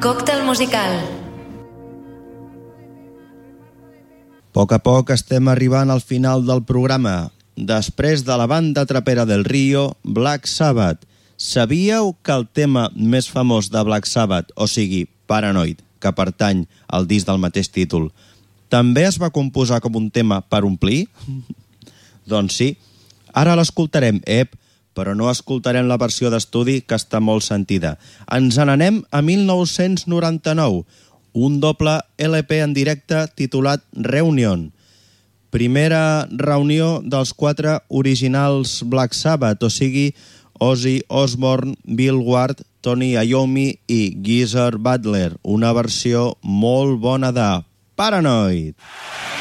Còctel musical. A poc estem arribant al final del programa. Després de la banda trapera del Rio, Black Sabbath. Sabíeu que el tema més famós de Black Sabbath, o sigui, Paranoid, que pertany al disc del mateix títol, també es va composar com un tema per omplir? Doncs sí. Ara l'escoltarem, però no escoltarem la versió d'estudi, que està molt sentida. Ens n'anem a 1999, un doble LP en directe titulat Reunion. Primera reunió dels 4 originals Black Sabbath, o sigui, Ozzy Osbourne, Bill Ward, Tony Iommi i Geezer Butler. Una versió molt bona de Paranoid.